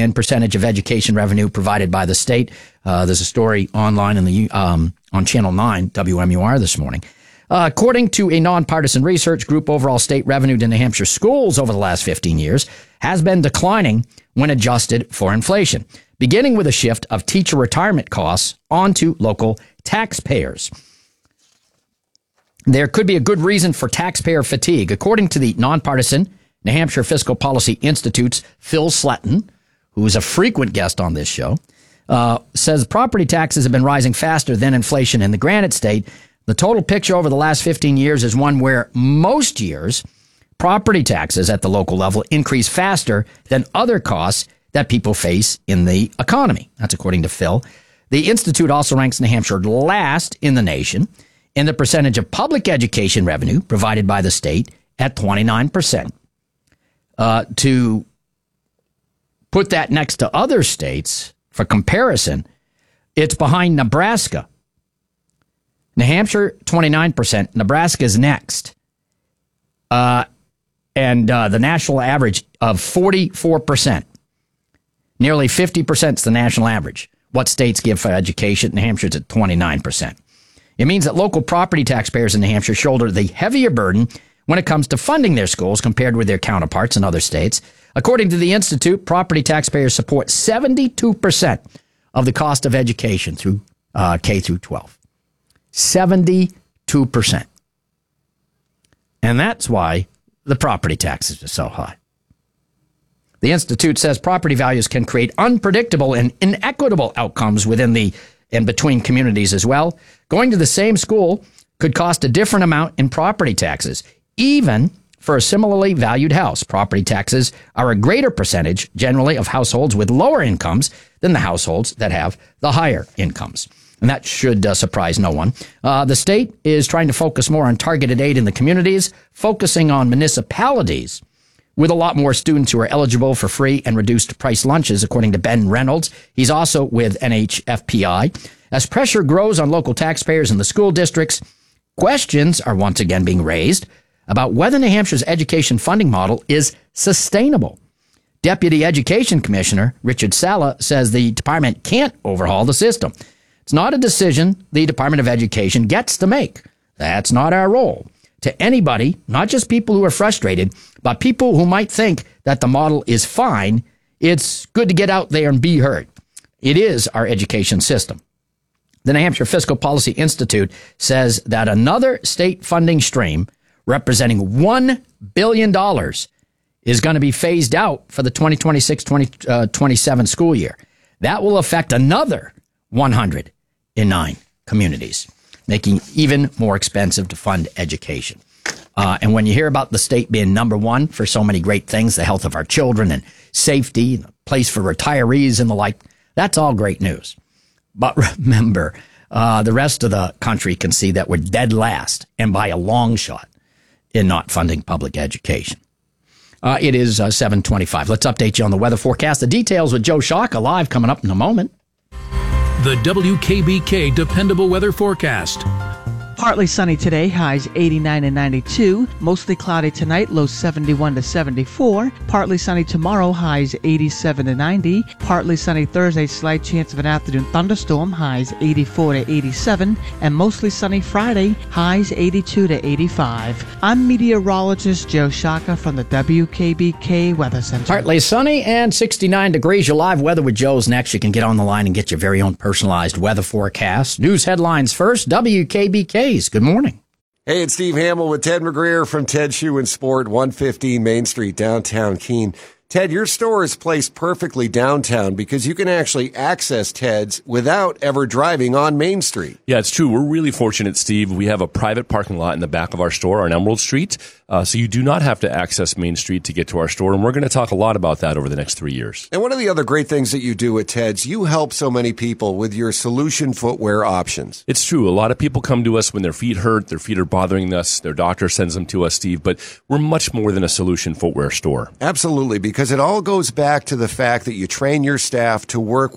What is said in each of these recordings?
and percentage of education revenue provided by the state. There's a story online on Channel 9, WMUR this morning. According to a nonpartisan research group, overall state revenue to New Hampshire schools over the last 15 years has been declining when adjusted for inflation, beginning with a shift of teacher retirement costs onto local taxpayers. There could be a good reason for taxpayer fatigue. According to the nonpartisan New Hampshire Fiscal Policy Institute's Phil Sletton, who is a frequent guest on this show, says property taxes have been rising faster than inflation in the Granite State. The total picture over the last 15 years is one where most years property taxes at the local level increase faster than other costs that people face in the economy. That's according to Phil. The Institute also ranks New Hampshire last in the nation in the percentage of public education revenue provided by the state at 29%. To put that next to other states for comparison, it's behind Nebraska. New Hampshire, 29%. Nebraska is next. And the national average of 44%. Nearly 50% is the national average. What states give for education? New Hampshire's at 29%. It means that local property taxpayers in New Hampshire shoulder the heavier burden when it comes to funding their schools compared with their counterparts in other states. According to the Institute, property taxpayers support 72% of the cost of education through K through 12. 72%. And that's why the property taxes are so high. The Institute says property values can create unpredictable and inequitable outcomes within and between communities as well. Going to the same school could cost a different amount in property taxes, even for a similarly valued house. Property taxes are a greater percentage, generally, of households with lower incomes than the households that have the higher incomes. And that should surprise no one. The state is trying to focus more on targeted aid in the communities, focusing on municipalities with a lot more students who are eligible for free and reduced price lunches, according to Ben Reynolds. He's also with NHFPI. As pressure grows on local taxpayers in the school districts, questions are once again being raised about whether New Hampshire's education funding model is sustainable. Deputy Education Commissioner Richard Sala says the department can't overhaul the system. It's not a decision the Department of Education gets to make. That's not our role. To anybody, not just people who are frustrated, but people who might think that the model is fine, it's good to get out there and be heard. It is our education system. The New Hampshire Fiscal Policy Institute says that another state funding stream representing $1 billion is going to be phased out for the 2026-2027 school year. That will affect another 109 communities, making it even more expensive to fund education. And when you hear about the state being number one for so many great things, the health of our children and safety, and a place for retirees and the like, that's all great news. But remember, the rest of the country can see that we're dead last, and by a long shot, in not funding public education. It is 7:25. Let's update you on the weather forecast. The details with Joe Shaka live coming up in a moment. The WKBK Dependable Weather Forecast. Partly sunny today, highs 89 and 92. Mostly cloudy tonight, lows 71 to 74. Partly sunny tomorrow, highs 87 to 90. Partly sunny Thursday, slight chance of an afternoon thunderstorm, highs 84 to 87. And mostly sunny Friday, highs 82 to 85. I'm meteorologist Joe Shaka from the WKBK Weather Center. Partly sunny and 69 degrees. Your live weather with Joe's next. You can get on the line and get your very own personalized weather forecast. News headlines first. WKBK. Good morning. Hey, it's Steve Hamill with Ted McGreer from Ted Shoe and Sport, 115 Main Street, downtown Keene. Ted, your store is placed perfectly downtown because you can actually access Ted's without ever driving on Main Street. Yeah, it's true. We're really fortunate, Steve. We have a private parking lot in the back of our store on Emerald Street, so you do not have to access Main Street to get to our store, and we're going to talk a lot about that over the next 3 years. And one of the other great things that you do at Ted's, you help so many people with your solution footwear options. It's true. A lot of people come to us when their feet hurt, their feet are bothering us, their doctor sends them to us, Steve, but we're much more than a solution footwear store. Absolutely, because it all goes back to the fact that you train your staff to work with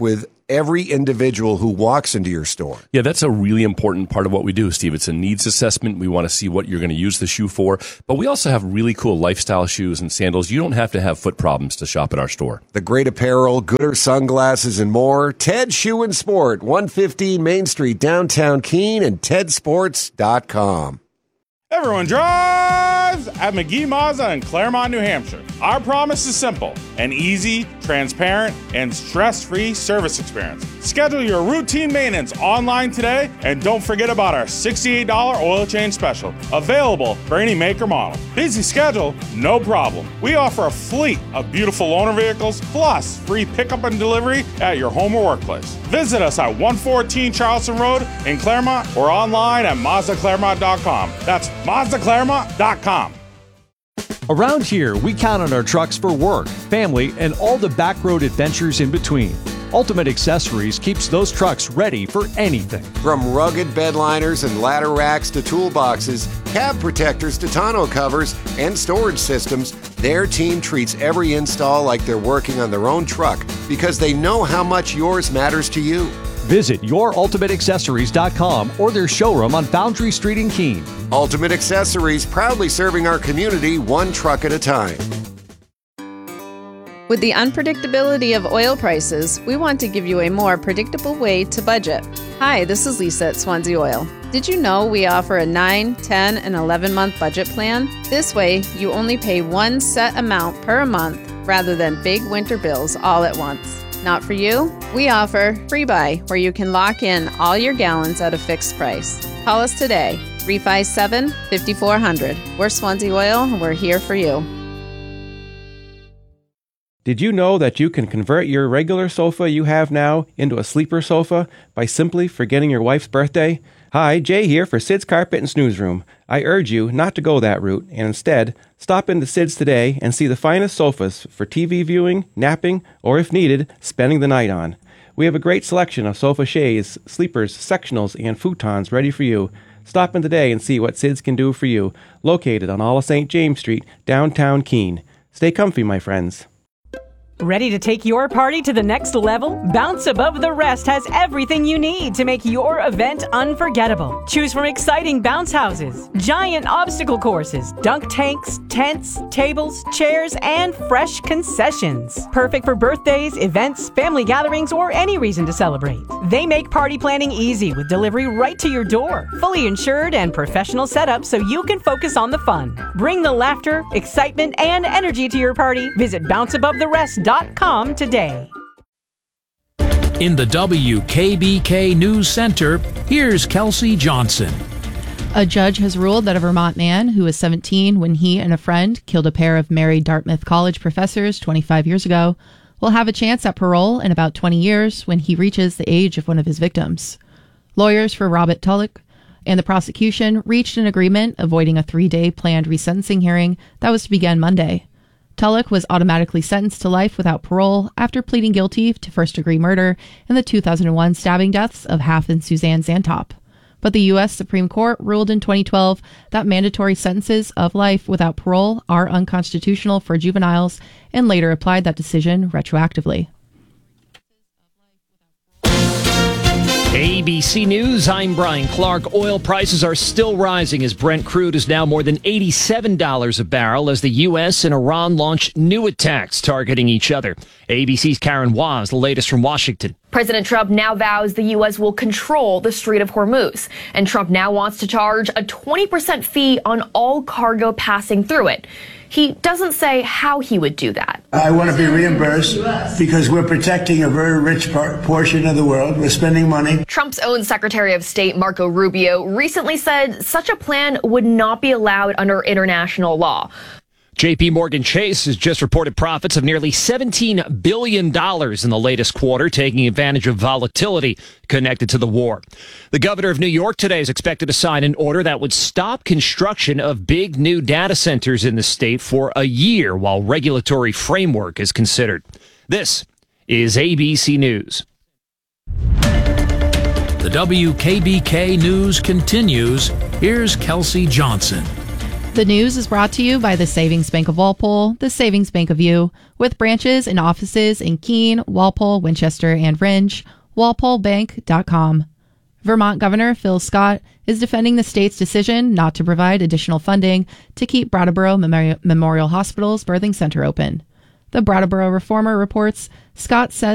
every individual who walks into your store. Yeah, that's a really important part of what we do, Steve. It's a needs assessment. We want to see what you're going to use the shoe for. But we also have really cool lifestyle shoes and sandals. You don't have to have foot problems to shop at our store. The great apparel, gooder sunglasses, and more. Ted Shoe and Sport, 115 Main Street, downtown Keene, and tedsports.com. Everyone drives at McGee Mazda in Claremont, New Hampshire. Our promise is simple: an easy, transparent, and stress-free service experience. Schedule your routine maintenance online today, and don't forget about our $68 oil change special, available for any make or model. Busy schedule? No problem. We offer a fleet of beautiful loaner vehicles, plus free pickup and delivery at your home or workplace. Visit us at 114 Charleston Road in Claremont or online at MazdaClaremont.com. That's MazdaClaremont.com. Around here, we count on our trucks for work, family, and all the back road adventures in between. Ultimate Accessories keeps those trucks ready for anything. From rugged bed liners and ladder racks to toolboxes, cab protectors to tonneau covers, and storage systems, their team treats every install like they're working on their own truck because they know how much yours matters to you. Visit yourultimateaccessories.com or their showroom on Foundry Street in Keene. Ultimate Accessories, proudly serving our community one truck at a time. With the unpredictability of oil prices, we want to give you a more predictable way to budget. Hi, this is Lisa at Swansea Oil. Did you know we offer a 9, 10, and 11-month budget plan? This way, you only pay one set amount per month rather than big winter bills all at once. Not for you? We offer Free Buy, where you can lock in all your gallons at a fixed price. Call us today, 357-5400. We're Swansea Oil, and we're here for you. Did you know that you can convert your regular sofa you have now into a sleeper sofa by simply forgetting your wife's birthday? Hi, Jay here for Sid's Carpet and Snooze Room. I urge you not to go that route and instead stop into Sid's today and see the finest sofas for TV viewing, napping, or if needed, spending the night on. We have a great selection of sofa shades, sleepers, sectionals, and futons ready for you. Stop in today and see what Sid's can do for you. Located on all of St. James Street, downtown Keene. Stay comfy, my friends. Ready to take your party to the next level? Bounce Above the Rest has everything you need to make your event unforgettable. Choose from exciting bounce houses, giant obstacle courses, dunk tanks, tents, tables, chairs, and fresh concessions. Perfect for birthdays, events, family gatherings, or any reason to celebrate. They make party planning easy with delivery right to your door. Fully insured and professional setup so you can focus on the fun. Bring the laughter, excitement, and energy to your party. Visit bounceabovetherest.com today. In the WKBK News Center, here's Kelsey Johnson. A judge has ruled that a Vermont man who was 17 when he and a friend killed a pair of married Dartmouth College professors 25 years ago will have a chance at parole in about 20 years when he reaches the age of one of his victims. Lawyers for Robert Tulloch and the prosecution reached an agreement avoiding a 3-day planned resentencing hearing that was to begin Monday. Tulloch was automatically sentenced to life without parole after pleading guilty to first-degree murder in the 2001 stabbing deaths of Half and Suzanne Zantop. But the U.S. Supreme Court ruled in 2012 that mandatory sentences of life without parole are unconstitutional for juveniles and later applied that decision retroactively. ABC News, I'm Brian Clark. Oil prices are still rising as Brent crude is now more than $87 a barrel as the U.S. and Iran launch new attacks targeting each other. ABC's Karen Waz, the latest from Washington. President Trump now vows the U.S. will control the Strait of Hormuz, and Trump now wants to charge a 20% fee on all cargo passing through it. He doesn't say how he would do that. I want to be reimbursed because we're protecting a very rich portion of the world. We're spending money. Trump's own Secretary of State, Marco Rubio, recently said such a plan would not be allowed under international law. JP Morgan Chase has just reported profits of nearly $17 billion in the latest quarter, taking advantage of volatility connected to the war. The governor of New York today is expected to sign an order that would stop construction of big new data centers in the state for a year while regulatory framework is considered. This is ABC News. The WKBK News continues. Here's Kelsey Johnson. The news is brought to you by the Savings Bank of Walpole, the Savings Bank of You, with branches and offices in Keene, Walpole, Winchester, and Rindge. walpolebank.com. Vermont Governor Phil Scott is defending the state's decision not to provide additional funding to keep Brattleboro Memorial Hospital's birthing center open. The Brattleboro Reformer reports Scott says